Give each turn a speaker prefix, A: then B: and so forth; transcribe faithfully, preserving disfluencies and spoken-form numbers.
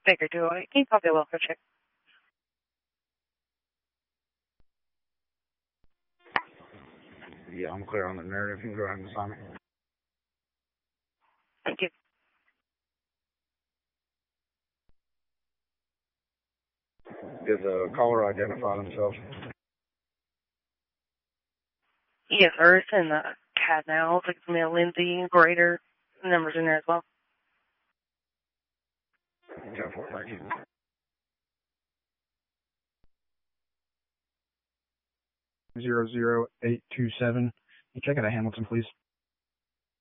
A: Baker two oh eight. Can you copy a welfare check?
B: Yeah, I'm clear on the narrative. You can go ahead and sign me.
A: Thank you.
B: Did the caller identify themselves?
A: Yes, sir. It's in the C A D now. It's like from the Lindsay Grader numbers in there as well.
B: ten four, thank you.
C: zero zero eight two seven. You check out of Hamilton, please.